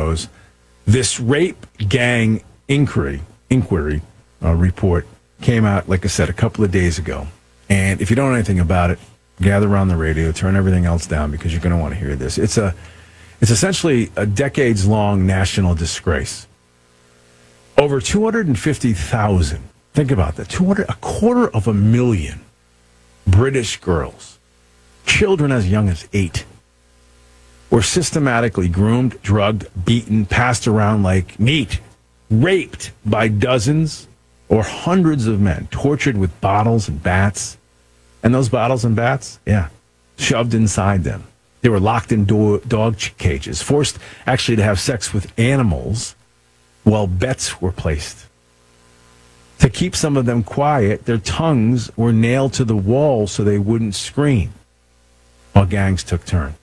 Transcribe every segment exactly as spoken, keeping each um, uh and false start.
knows, this rape gang inquiry, inquiry uh, report came out, like I said, a couple of days ago. And if you don't know anything about it, gather around the radio, turn everything else down because you're going to want to hear this. It's a, it's essentially a decades-long national disgrace. Over two hundred fifty thousand, think about that, two hundred, a quarter of a million British girls, children as young as eight, were systematically groomed, drugged, beaten, passed around like meat, raped by dozens or hundreds of men, tortured with bottles and bats. And those bottles and bats, yeah, shoved inside them. They were locked in do- dog cages, forced actually to have sex with animals while bets were placed. To keep some of them quiet, their tongues were nailed to the wall so they wouldn't scream while gangs took turn.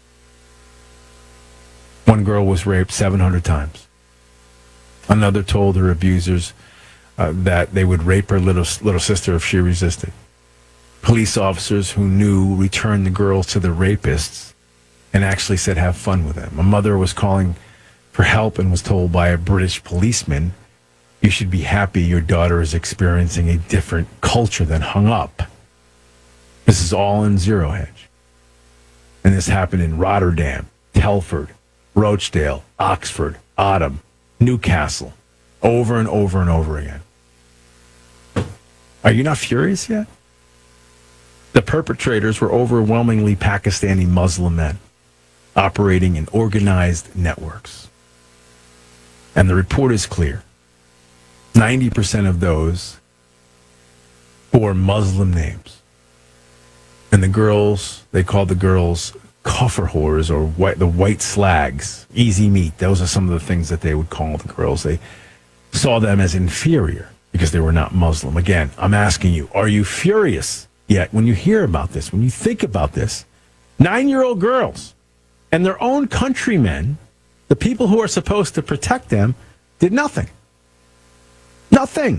One girl was raped seven hundred times. Another told her abusers uh, that they would rape her little little sister if she resisted. Police officers who knew returned the girls to the rapists and actually said, have fun with them. A mother was calling for help and was told by a British policeman, you should be happy your daughter is experiencing a different culture than hung up. This is all in Zero Hedge. And this happened in Rotterdam, Telford, Rochdale, Oxford, Oldham, Newcastle, over and over and over again. Are you not furious yet? The perpetrators were overwhelmingly Pakistani Muslim men operating in organized networks. And the report is clear. ninety percent of those bore Muslim names. And the girls, they called the girls kafir whores or white, the white slags, easy meat. Those are some of the things that they would call the girls. They saw them as inferior because they were not Muslim. Again, I'm asking you, are you furious yet when you hear about this, when you think about this? Nine-year-old girls and their own countrymen, the people who are supposed to protect them, did nothing. Nothing.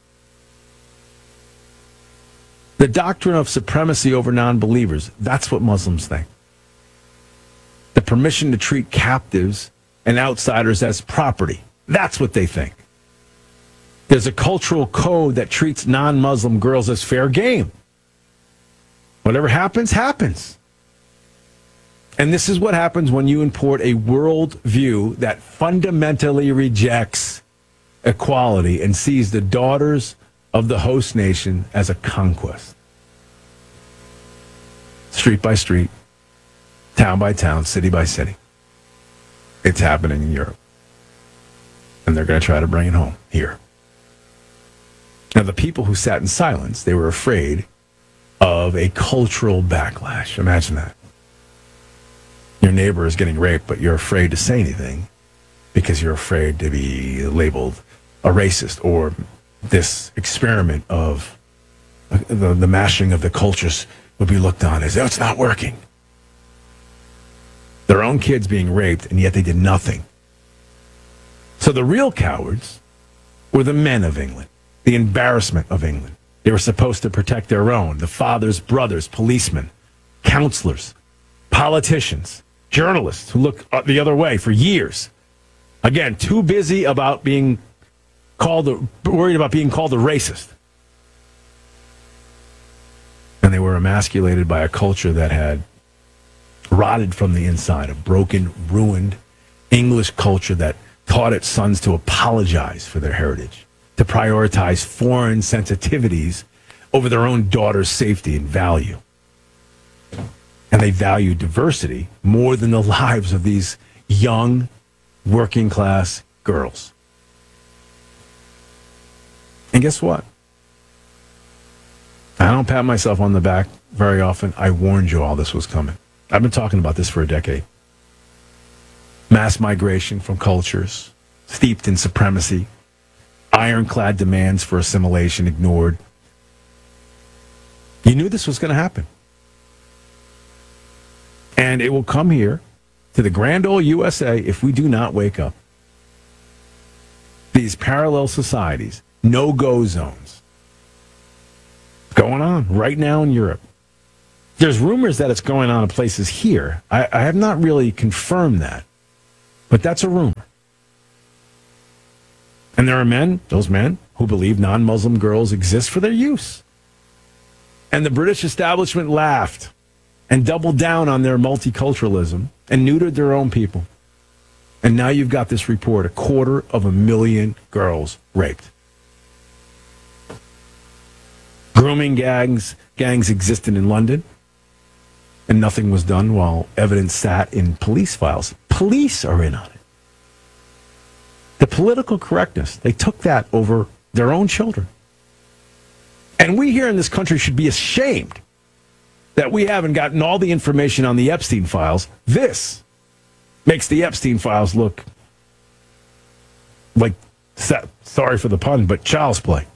The doctrine of supremacy over non-believers, that's what Muslims think. The permission to treat captives and outsiders as property, that's what they think. There's a cultural code that treats non-Muslim girls as fair game. Whatever happens, happens. And this is what happens when you import a worldview that fundamentally rejects equality and sees the daughters of the host nation as a conquest. Street by street, town by town, city by city. It's happening in Europe. And they're going to try to bring it home here. Now, the people who sat in silence, they were afraid of a cultural backlash. Imagine that. Your neighbor is getting raped, but you're afraid to say anything because you're afraid to be labeled a racist, or this experiment of the, the mashing of the cultures would be looked on as, oh, it's not working. Their own kids being raped, and yet they did nothing. So the real cowards were the men of England, the embarrassment of England. They were supposed to protect their own, the fathers, brothers, policemen, counselors, politicians, journalists who look the other way for years. Again, too busy about being called, a, worried about being called a racist. And they were emasculated by a culture that had rotted from the inside, a broken, ruined English culture that taught its sons to apologize for their heritage, to prioritize foreign sensitivities over their own daughter's safety and value. And they value diversity more than the lives of these young, working-class girls. And guess what? I don't pat myself on the back very often. I warned you all this was coming. I've been talking about this for a decade. Mass migration from cultures steeped in supremacy, ironclad demands for assimilation ignored. You knew this was going to happen. And it will come here to the grand old U S A if we do not wake up. These parallel societies, no-go zones, going on right now in Europe. There's rumors that it's going on in places here. I, I have not really confirmed that, but that's a rumor. And there are men, those men, who believe non-Muslim girls exist for their use. And the British establishment laughed and doubled down on their multiculturalism and neutered their own people. And now you've got this report, a quarter of a million girls raped. Grooming gangs, gangs existed in London, and nothing was done while evidence sat in police files. Police are in on it. The political correctness, they took that over their own children. And we here in this country should be ashamed that we haven't gotten all the information on the Epstein files. This makes the Epstein files look like, sorry for the pun, but child's play.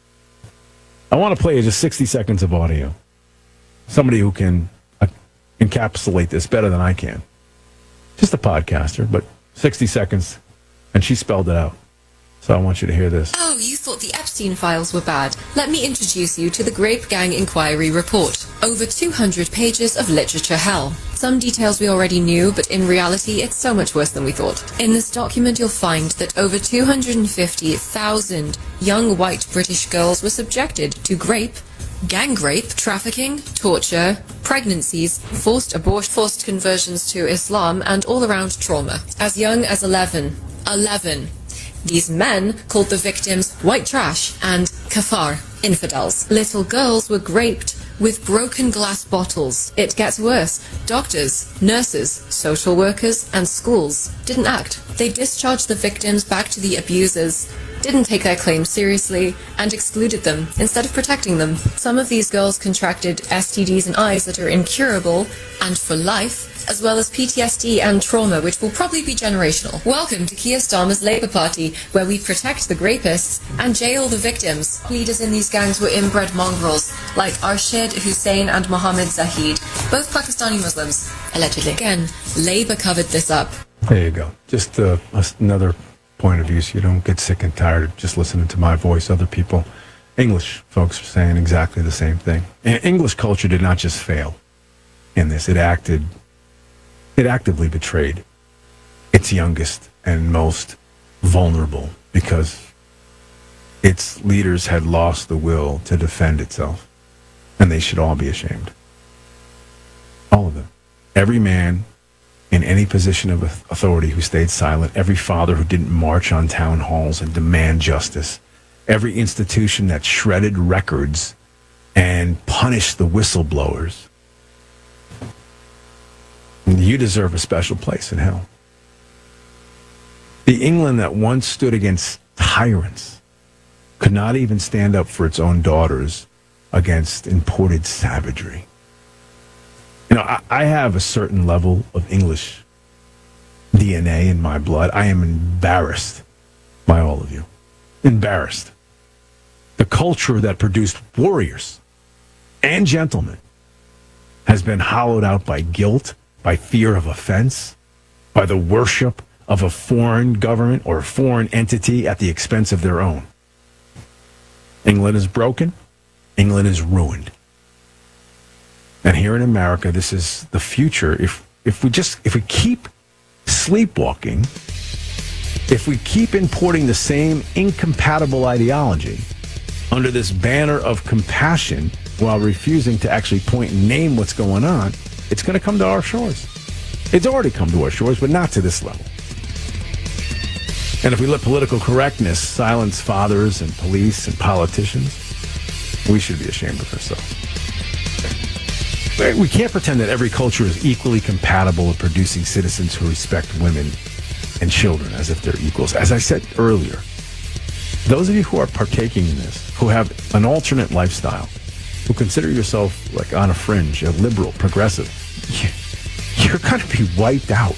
I want to play you just sixty seconds of audio. Somebody who can uh, encapsulate this better than I can. Just a podcaster, but sixty seconds, and she spelled it out. So I want you to hear this. Oh, you thought the Epstein files were bad. Let me introduce you to the Grape Gang Inquiry Report. Over two hundred pages of literature hell. Some details we already knew, but in reality, it's so much worse than we thought. In this document, you'll find that over two hundred fifty thousand young white British girls were subjected to grape, gang rape, trafficking, torture, pregnancies, forced abortion, forced conversions to Islam, and all-around trauma. As young as eleven. eleven. These men called the victims white trash and kafar, infidels. Little girls were raped with broken glass bottles. It gets worse. Doctors, nurses, social workers, and schools didn't act. They discharged the victims back to the abusers, didn't take their claims seriously, and excluded them instead of protecting them. Some of these girls contracted S T Ds and I S that are incurable and for life, as well as P T S D and trauma, which will probably be generational. Welcome to Keir Starmer's Labour Party, where we protect the rapists and jail the victims. Leaders in these gangs were inbred mongrels, like Arshid Hussein and Mohammed Zahid, both Pakistani Muslims, allegedly. Again, Labour covered this up. There you go. Just uh, another point of view so you don't get sick and tired of just listening to my voice. Other people, English folks, are saying exactly the same thing. And English culture did not just fail in this. It acted, it actively betrayed its youngest and most vulnerable because its leaders had lost the will to defend itself. And they should all be ashamed. All of them. Every man in any position of authority who stayed silent, every father who didn't march on town halls and demand justice, every institution that shredded records and punished the whistleblowers. You deserve a special place in hell. The England that once stood against tyrants could not even stand up for its own daughters against imported savagery. You know, I, I have a certain level of English D N A in my blood. I am embarrassed by all of you. Embarrassed. The culture that produced warriors and gentlemen has been hollowed out by guilt, by fear of offense, by the worship of a foreign government or a foreign entity at the expense of their own. England is broken. England is ruined. And here in America, this is the future. If if we just if we keep sleepwalking, if we keep importing the same incompatible ideology under this banner of compassion while refusing to actually point and name what's going on, it's going to come to our shores. It's already come to our shores, but not to this level. And if we let political correctness silence fathers and police and politicians, we should be ashamed of ourselves. We can't pretend that every culture is equally compatible with producing citizens who respect women and children as if they're equals. As I said earlier, those of you who are partaking in this, who have an alternate lifestyle, who consider yourself like on a fringe, a liberal, progressive, you're going to be wiped out.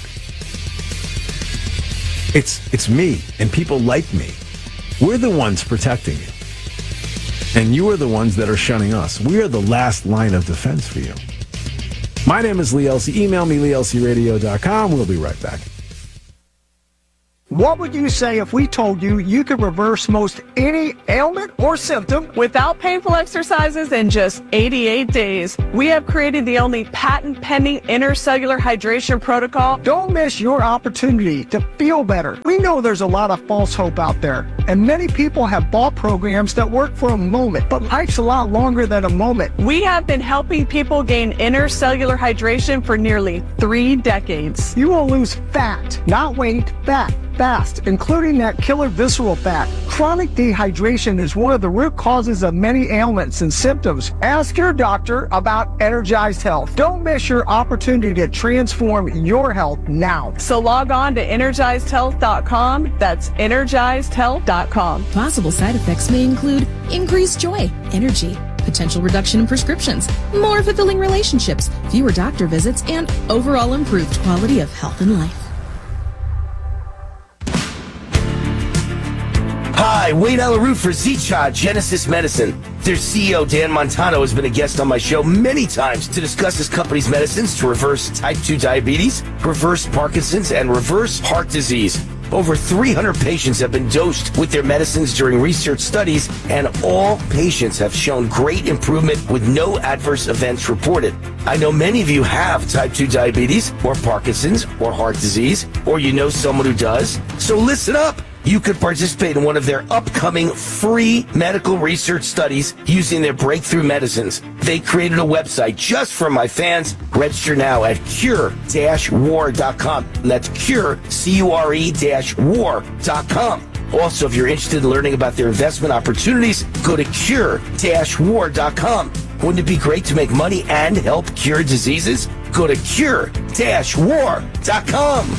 It's it's me and people like me. We're the ones protecting you. And you are the ones that are shunning us. We are the last line of defense for you. My name is Lee Elsey. Email me, lee elsey radio dot com. We'll be right back. What would you say if we told you you could reverse most any ailment or symptom without painful exercises in just eighty-eight days? We have created the only patent-pending intercellular hydration protocol. Don't miss your opportunity to feel better. We know there's a lot of false hope out there, and many people have bought programs that work for a moment, but life's a lot longer than a moment. We have been helping people gain intercellular hydration for nearly three decades. You will lose fat, not weight, fat, fast, including that killer visceral fat. Chronic dehydration is one of the root causes of many ailments and symptoms. Ask your doctor about Energized Health. Don't miss your opportunity to transform your health now. So log on to energized health dot com. That's energized health dot com. Possible side effects may include increased joy, energy, potential reduction in prescriptions, more fulfilling relationships, fewer doctor visits, and overall improved quality of health and life. Hi, Wayne Alaroot for Z-Chod Genesis Medicine. Their C E O, Dan Montano, has been a guest on my show many times to discuss his company's medicines to reverse type two diabetes, reverse Parkinson's, and reverse heart disease. Over three hundred patients have been dosed with their medicines during research studies, and all patients have shown great improvement with no adverse events reported. I know many of you have type two diabetes, or Parkinson's, or heart disease, or you know someone who does. So listen up. You could participate in one of their upcoming free medical research studies using their breakthrough medicines. They created a website just for my fans. Register now at cure dash war dot com. That's cure, C U R E dash war dot com. Also, if you're interested in learning about their investment opportunities, go to cure dash war dot com. Wouldn't it be great to make money and help cure diseases? Go to cure dash war dot com.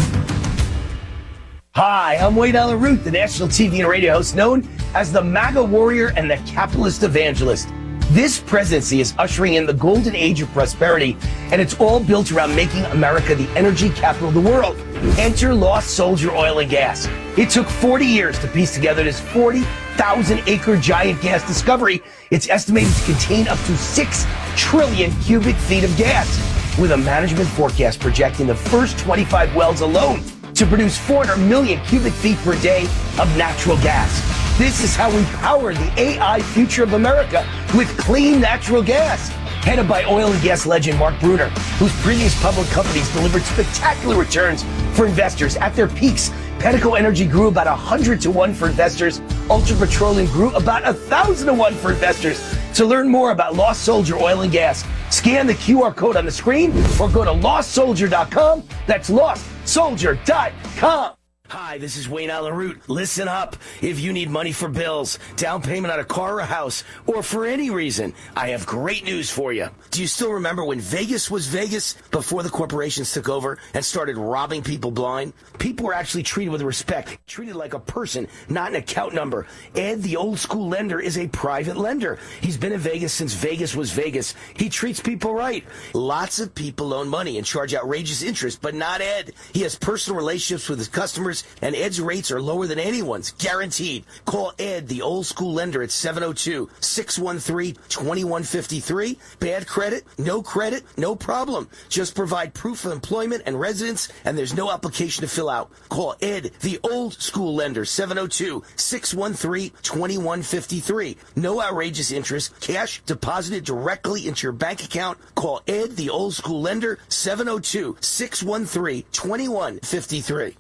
Hi, I'm Wayne Alaroot, the national T V and radio host known as the MAGA warrior and the capitalist evangelist. This presidency is ushering in the golden age of prosperity, and it's all built around making America the energy capital of the world. Enter Lost Soldier Oil and Gas. It took forty years to piece together this forty thousand acre giant gas discovery. It's estimated to contain up to six trillion cubic feet of gas, with a management forecast projecting the first twenty-five wells alone to produce four hundred million cubic feet per day of natural gas. This is how we power the A I future of America with clean natural gas. Headed by oil and gas legend Mark Bruner, whose previous public companies delivered spectacular returns for investors. At their peaks, Pedico Energy grew about one hundred to one for investors. Ultra Petroleum grew about one thousand to one for investors. To learn more about Lost Soldier Oil and Gas, scan the Q R code on the screen or go to lost soldier dot com. That's lost soldier dot com. Hi, this is Wayne Alaroot. Listen up. If you need money for bills, down payment on a car or a house, or for any reason, I have great news for you. Do you still remember when Vegas was Vegas before the corporations took over and started robbing people blind? People were actually treated with respect, treated like a person, not an account number. Ed, the old school lender, is a private lender. He's been in Vegas since Vegas was Vegas. He treats people right. Lots of people loan money and charge outrageous interest, but not Ed. He has personal relationships with his customers, and Ed's rates are lower than anyone's, guaranteed. Call Ed, the old school lender, at seven oh two, six one three, two one five three. Bad credit? No credit? No problem. Just provide proof of employment and residence, and there's no application to fill out. Call Ed, the old school lender, seven oh two, six one three, two one five three. No outrageous interest. Cash deposited directly into your bank account. Call Ed, the old school lender, seven oh two, six one three, two one five three.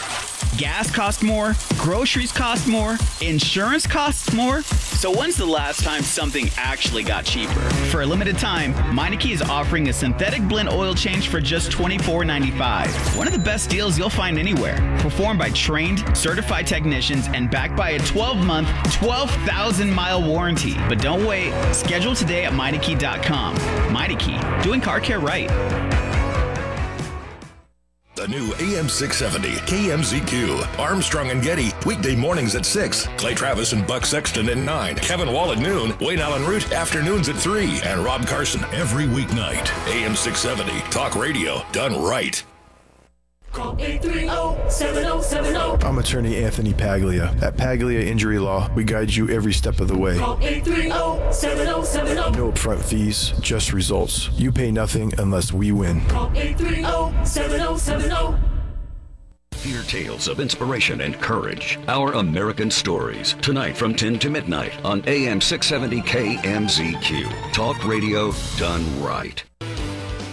Gas costs more, groceries cost more, insurance costs more. So when's the last time something actually got cheaper? For a limited time, Meineke is offering a synthetic blend oil change for just twenty-four ninety-five. One of the best deals you'll find anywhere. Performed by trained, certified technicians and backed by a twelve month, twelve thousand mile warranty. But don't wait. Schedule today at Meineke dot com. Meineke, doing car care right. The new A M six seventy K M Z Q. Armstrong and Getty, weekday mornings at six. Clay Travis and Buck Sexton at nine. Kevin Wall at noon. Wayne Allen Root, afternoons at three. And Rob Carson every weeknight. A M six seventy, talk radio done right. Call eight three zero, seven zero seven zero. I'm attorney Anthony Paglia. At Paglia Injury Law, we guide you every step of the way. Call eight three zero, seven zero seven zero. No upfront fees, just results. You pay nothing unless we win. Call eight three zero, seven zero seven zero. Hear tales of inspiration and courage. Our American Stories. Tonight from ten to midnight on A M six seventy K M Z Q. Talk radio done right.